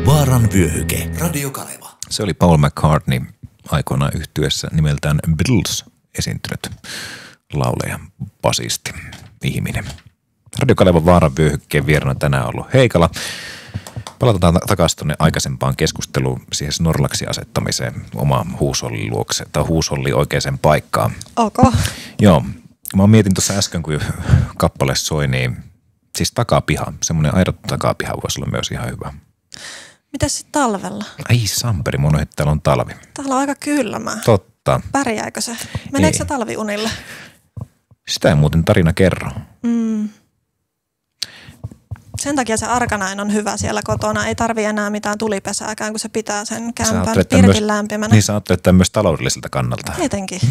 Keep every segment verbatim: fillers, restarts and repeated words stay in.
Vaaran vyöhyke. Radio Kaleva. Se oli Paul McCartney aikoinaan yhtyeessä nimeltään Beatles esiintynyt laulaja, basisti, ihminen. Radio Kalevan Vaaran vyöhykkeen vieraana tänään ollut Heikala. Palataan takaisin tuonne aikaisempaan keskusteluun siihen Snorlaxin asettamiseen oma huusholli luokse tai huusholli oikeaan paikkaan. Ok. Joo. Mä mietin tuossa äsken, kun kappale soi, niin siis takapiha, semmoinen aidot takapiha voisi olla myös ihan hyvä. Mitäs sitten talvella? Ai samperi, mun on, että täällä on talvi. Täällä on aika kylmä. Totta. Pärjääkö se? Meneekö se talviunille? Sitä ei muuten tarina kerro. Mm. Sen takia se arkanain on hyvä siellä kotona. Ei tarvi enää mitään tulipesääkään, kun se pitää sen kämpän pirtin myös, lämpimänä. Niin sä ajattelet tämän myös taloudelliselta kannalta. Tietenkin.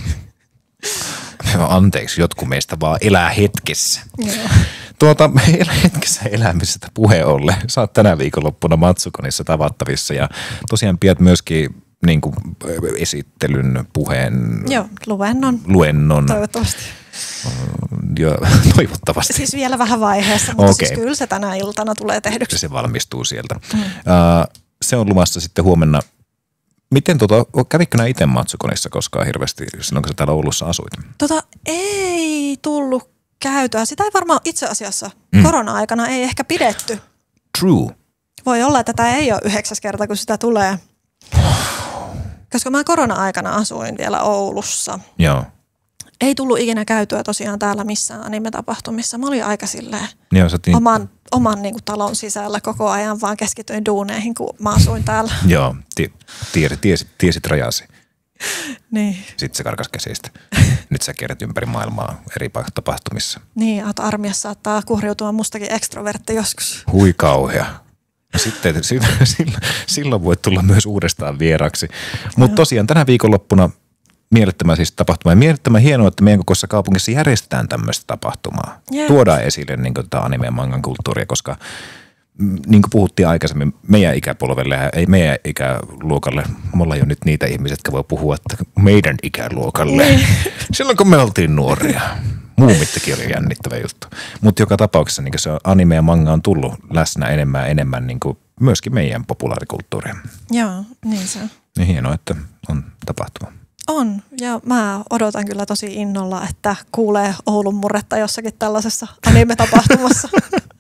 Anteeksi, jotkut meistä vaan elää hetkessä. Joo. Tuota, elä hetkessä elämisestä puheen ollen. Sä oot tänä viikonloppuna Matsukonissa tavattavissa ja tosiaan pidät myöskin niin kuin, esittelyn, puheen, Joo, luennon. luennon. Toivottavasti. Ja, toivottavasti. Siis vielä vähän vaiheessa, mutta Okei. siis kyllä se tänä iltana tulee tehdyksi. Se valmistuu sieltä. Mm. Uh, se on luvassa sitten huomenna. Miten tota, kävikö nää itse Matsukonissa koskaan hirveästi silloin, kun sä täällä Oulussa asuit? Tota, ei tullut käytyä. Sitä ei varmaan itse asiassa Mm. korona-aikana ei ehkä pidetty. True. Voi olla, että tämä ei ole yhdeksäs kerta, kun sitä tulee. Koska mä korona-aikana asuin vielä Oulussa. Joo. Ei tullut ikinä käytyä tosiaan täällä missään anime-tapahtumissa. Mä olin aika silleen Joo, sä oot niin, oman, oman niin kuin talon sisällä koko ajan, vaan keskityin duuneihin, kun mä asuin täällä. joo, ti, tiesit, tiesit, tiesit rajasi. Niin, Sitten se karkas käsistä. Nyt sä kierrät ympäri maailmaa eri tapahtumissa. niin että armiassa saattaa kuhriutua mustakin ekstrovertti joskus. Hui kauhea. Ja sitten silloin, silloin voi tulla myös uudestaan vieraksi. Mutta tosiaan tänä viikonloppuna mielettömän siis tapahtuma. Ja mielettömän hienoa, että meidän kokoisessa kaupungissa järjestetään tämmöistä tapahtumaa. Jep. Tuodaan esille niin tätä anime- ja mangan kulttuuria, koska niin kuin puhuttiin aikaisemmin, meidän ikäpolvelle ja ei meidän ikäluokalle, me ollaan jo nyt niitä ihmisiä, jotka voi puhua, että meidän ikäluokalle. Silloin kun me oltiin nuoria. Muumittekin oli jännittävä juttu. Mutta joka tapauksessa niin se anime ja manga on tullut läsnä enemmän ja enemmän niin kuin myöskin meidän populaarikulttuuriin. Joo, niin se on. Niin hienoa, että on tapahtuma. On, ja mä odotan kyllä tosi innolla, että kuulee Oulun murretta jossakin tällaisessa anime-tapahtumassa.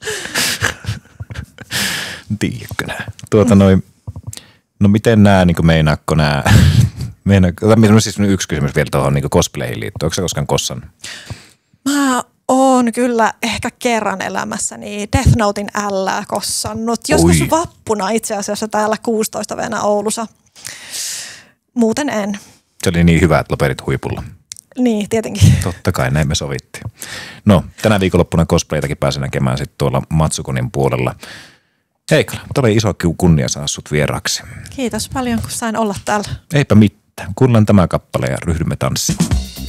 Tiedätkö nää? Tuota noin, no miten nää, niin meinaatko nää, meinaatko, tai siis yksi kysymys vielä tuohon niin cosplayhin liittyen. Onko sä koskaan kossan? Mä oon kyllä ehkä kerran elämässäni Death Notein ällää kossannut. Joskus Oi. vappuna itse asiassa täällä kuusitoista vuotiaana Oulussa. Muuten en. Se oli niin hyvä, että lopetit huipulla. Niin, tietenkin. Totta kai, näin me sovittiin. No, tänä viikonloppuna cosplaytakin pääsen näkemään sitten tuolla Matsukonin puolella. Heikala, oli iso kunnia saa sut vieraksi. Kiitos paljon, kun sain olla täällä. Eipä mitään. Kuunnellaan tämä kappale ja ryhdymme tanssimaan.